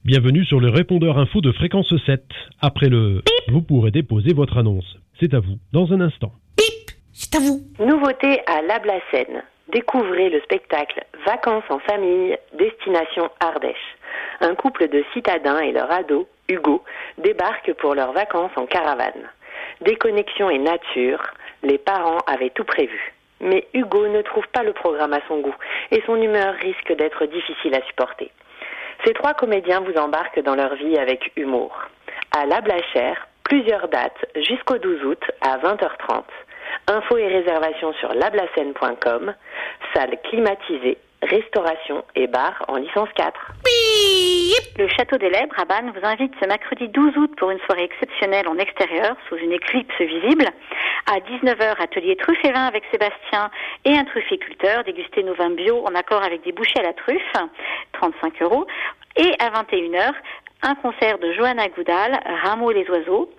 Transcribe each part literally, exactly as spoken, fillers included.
Bienvenue sur le répondeur info de Fréquence sept. Après le bip, vous pourrez déposer votre annonce. C'est à vous, dans un instant. Bip, c'est à vous. Nouveauté à Lablacène. Découvrez le spectacle Vacances en famille, destination Ardèche. Un couple de citadins et leur ado, Hugo, débarquent pour leurs vacances en caravane. Déconnexion et nature, les parents avaient tout prévu. Mais Hugo ne trouve pas le programme à son goût et son humeur risque d'être difficile à supporter. Ces trois comédiens vous embarquent dans leur vie avec humour. À La Blachère, plusieurs dates jusqu'au douze août à vingt heures trente. Infos et réservations sur lablacène point com. Salle climatisée, restauration et bar en licence quatre. Le Château des Lèbres à Bannes vous invite ce mercredi douze août pour une soirée exceptionnelle en extérieur sous une éclipse visible. À dix-neuf heures, atelier truffe et vin avec Sébastien et un trufficulteur. Dégustez nos vins bio en accord avec des bouchées à la truffe, trente-cinq euros. Et à vingt et une heures, un concert de Johanna Goudal, Rameau les oiseaux,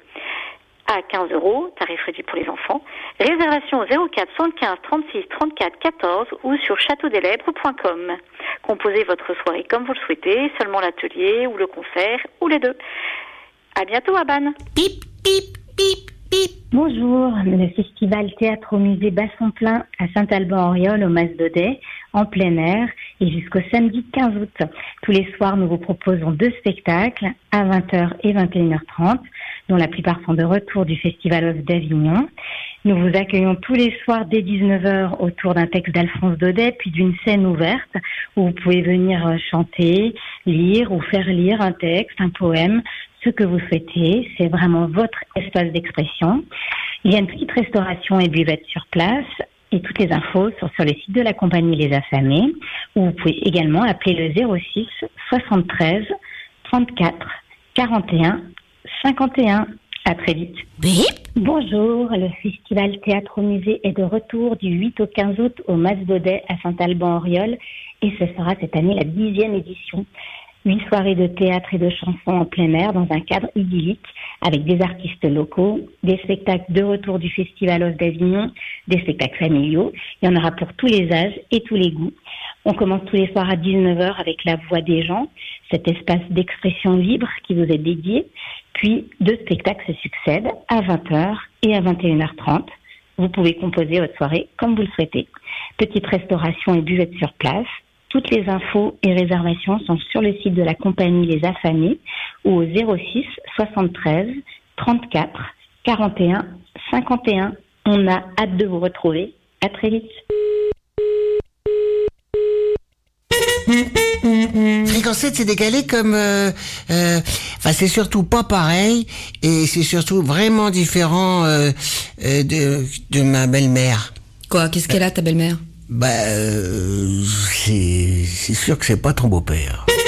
à quinze euros, tarif réduit pour les enfants. Réservation au zéro quatre soixante-quinze trente-six trente-quatre quatorze ou sur château des lèbres point com. Composez votre soirée comme vous le souhaitez, seulement l'atelier ou le concert ou les deux. À bientôt à Bannes. Bip, bip, bip, bip. Bonjour, le festival Théâtre au musée Basson-Plein à Saint-Alban-Auriol au Mas d'Audet, en plein air et jusqu'au samedi quinze août. Tous les soirs, nous vous proposons deux spectacles à vingt heures et vingt et une heures trente, dont la plupart sont de retour du Festival Off d'Avignon. Nous vous accueillons tous les soirs dès dix-neuf heures autour d'un texte d'Alphonse Daudet, puis d'une scène ouverte où vous pouvez venir chanter, lire ou faire lire un texte, un poème, ce que vous souhaitez. C'est vraiment votre espace d'expression. Il y a une petite restauration et buvette sur place. Et toutes les infos sont sur le site de la compagnie Les Affamés, où vous pouvez également appeler le zéro six soixante-treize trente-quatre quarante et un cinquante et un. À très vite. Bip. Bonjour, le festival Théâtre au musée est de retour du huit au quinze août au Mas d'Audet à Saint-Alban-Auriol et ce sera cette année la dixième édition. Huit soirées de théâtre et de chansons en plein air dans un cadre idyllique avec des artistes locaux, des spectacles de retour du Festival Off d'Avignon, des spectacles familiaux. Il y en aura pour tous les âges et tous les goûts. On commence tous les soirs à dix-neuf heures avec La Voix des gens, cet espace d'expression libre qui vous est dédié. Puis deux spectacles se succèdent à vingt heures et à vingt et une heures trente. Vous pouvez composer votre soirée comme vous le souhaitez. Petite restauration et buvette sur place. Toutes les infos et réservations sont sur le site de la compagnie Les Affamés ou au zéro six soixante-treize trente-quatre quarante et un cinquante et un. On a hâte de vous retrouver. À très vite. Fréquence sept, c'est décalé comme... Euh, euh, enfin, c'est surtout pas pareil et c'est surtout vraiment différent euh, euh, de, de ma belle-mère. Quoi? Qu'est-ce qu'elle a, ta belle-mère? Bah, euh, c'est, c'est sûr que c'est pas ton beau-père.